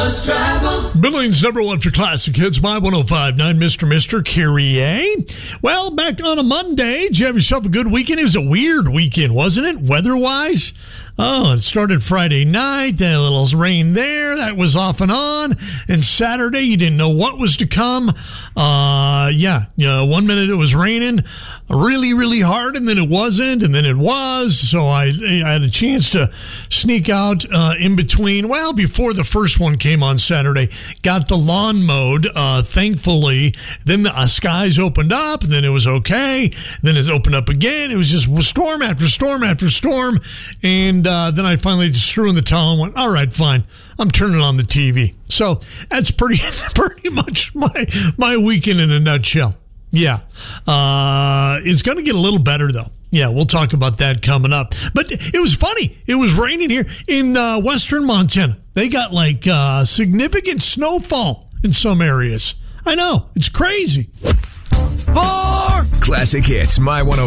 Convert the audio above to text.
Bus Travel. Billings number one for classic hits, My 105.9, Mr. Kyrie. Well, back on a Monday. Did you have yourself a good weekend? It was a weird weekend, wasn't it, weather-wise? Oh, it started Friday night, a little rain there, that was off and on, and Saturday you didn't know what was to come. 1 minute it was raining really, really hard, and then it wasn't, and then it was, so I had a chance to sneak out in between, before the first one came on Saturday, got the lawn mowed, thankfully, then the skies opened up, and then it was okay, then it opened up again, it was just storm after storm after storm, and then I finally just threw in the towel and went, all right, fine, I'm turning on the TV. So that's pretty much my weekend in a nutshell. Yeah. It's going to get a little better, though. Yeah, we'll talk about that coming up. But it was funny. It was raining here in western Montana. They got significant snowfall in some areas. I know. It's crazy. For Classic Hits, My 105.